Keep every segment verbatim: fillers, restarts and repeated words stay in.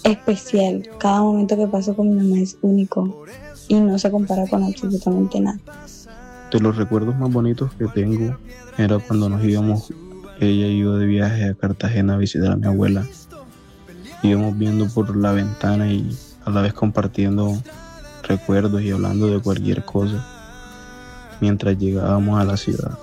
especial. Cada momento que paso con mi mamá es único y no se compara con absolutamente nada. De los recuerdos más bonitos que tengo era cuando nos íbamos, ella y yo de viaje a Cartagena a visitar a mi abuela. Íbamos viendo por la ventana y a la vez compartiendo recuerdos y hablando de cualquier cosa mientras llegábamos a la ciudad.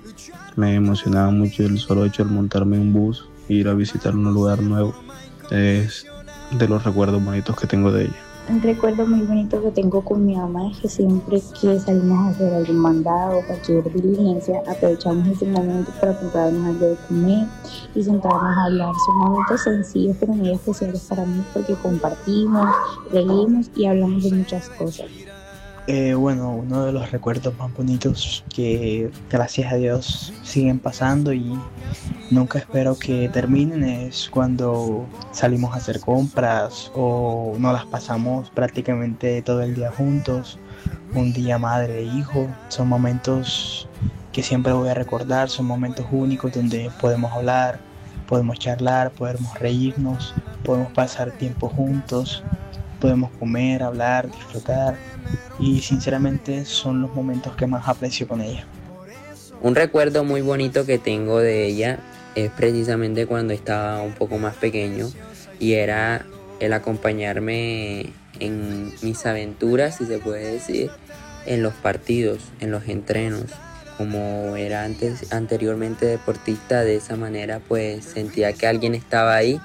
Me emocionaba mucho el solo hecho de montarme en un bus e ir a visitar un lugar nuevo. Es de los recuerdos bonitos que tengo de ella. Un recuerdo muy bonito que tengo con mi mamá es que siempre que salimos a hacer algún mandado o cualquier diligencia, aprovechamos ese momento para comprarnos algo de comer y sentarnos a hablar. Son momentos sencillos pero muy especiales para mí porque compartimos, reímos y hablamos de muchas cosas. Eh, bueno, uno de los recuerdos más bonitos que gracias a Dios siguen pasando y nunca espero que terminen es cuando salimos a hacer compras o nos las pasamos prácticamente todo el día juntos, un día madre e hijo. Son momentos que siempre voy a recordar, son momentos únicos donde podemos hablar, podemos charlar, podemos reírnos, podemos pasar tiempo juntos, podemos comer, hablar, disfrutar y sinceramente son los momentos que más aprecio con ella. Un recuerdo muy bonito que tengo de ella es precisamente cuando estaba un poco más pequeño y era el acompañarme en mis aventuras, si se puede decir, en los partidos, en los entrenos. Como era antes, anteriormente deportista, de esa manera pues sentía que alguien estaba ahí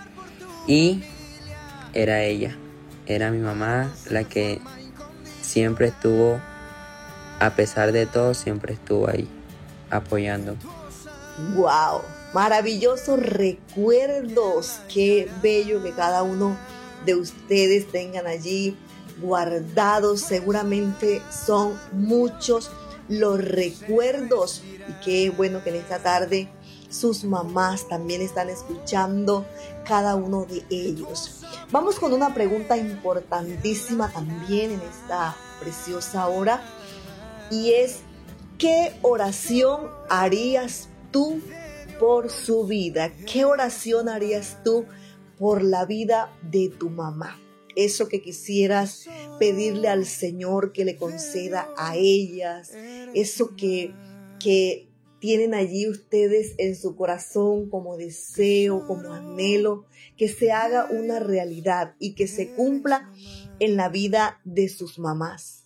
y era ella, era mi mamá la que siempre estuvo, a pesar de todo, siempre estuvo ahí, apoyando. ¡Wow! Maravillosos recuerdos. Qué bello que cada uno de ustedes tengan allí guardados. Seguramente son muchos los recuerdos. Y qué bueno que en esta tarde sus mamás también están escuchando cada uno de ellos. Vamos con una pregunta importantísima también en esta preciosa hora y es: ¿qué oración harías tú por su vida? ¿Qué oración harías tú por la vida de tu mamá? Eso que quisieras pedirle al Señor que le conceda a ellas, eso que, que tienen allí ustedes en su corazón como deseo, como anhelo, que se haga una realidad y que se cumpla en la vida de sus mamás.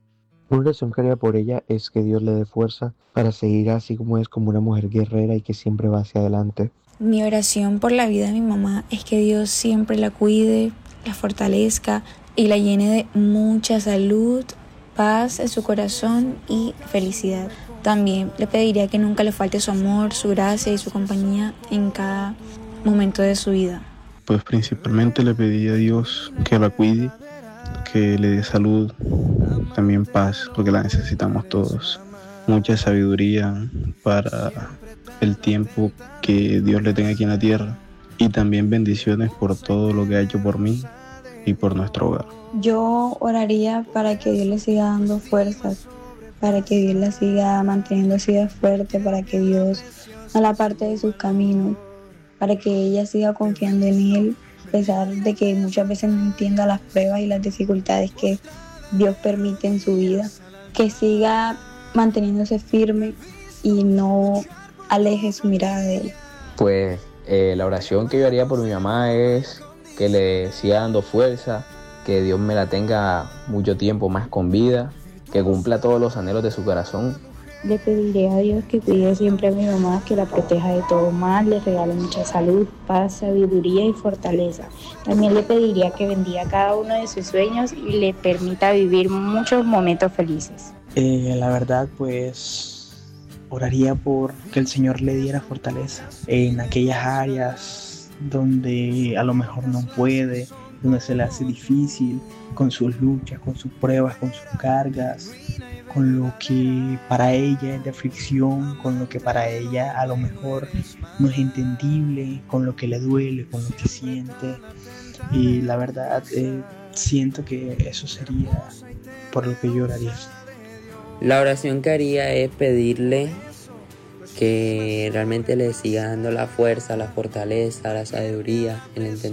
Una oración que haría por ella es que Dios le dé fuerza para seguir así como es, como una mujer guerrera y que siempre va hacia adelante. Mi oración por la vida de mi mamá es que Dios siempre la cuide, la fortalezca y la llene de mucha salud, paz en su corazón y felicidad. También le pediría que nunca le falte su amor, su gracia y su compañía en cada momento de su vida. Pues principalmente le pedí a Dios que la cuide, que le dé salud, también paz, porque la necesitamos todos. Mucha sabiduría para el tiempo que Dios le tenga aquí en la tierra y también bendiciones por todo lo que ha hecho por mí y por nuestro hogar. Yo oraría para que Dios le siga dando fuerzas, para que Dios la siga manteniendo así de fuerte, para que Dios no la parte de sus caminos, para que ella siga confiando en Él, a pesar de que muchas veces no entienda las pruebas y las dificultades que Dios permite en su vida, que siga manteniéndose firme y no aleje su mirada de Él. Pues eh, la oración que yo haría por mi mamá es que le siga dando fuerza, que Dios me la tenga mucho tiempo más con vida, que cumpla todos los anhelos de su corazón. Le pediré a Dios que cuide siempre a mi mamá, que la proteja de todo mal, le regale mucha salud, paz, sabiduría y fortaleza. También le pediría que bendiga cada uno de sus sueños y le permita vivir muchos momentos felices. Eh, la verdad, pues oraría por que el Señor le diera fortaleza en aquellas áreas donde a lo mejor no puede, donde se le hace difícil, con sus luchas, con sus pruebas, con sus cargas, con lo que para ella es de aflicción, con lo que para ella a lo mejor no es entendible, con lo que le duele, con lo que siente. Y la verdad, eh, siento que eso sería por lo que yo oraría. La oración que haría es pedirle que realmente le siga dando la fuerza, la fortaleza, la sabiduría, el entendimiento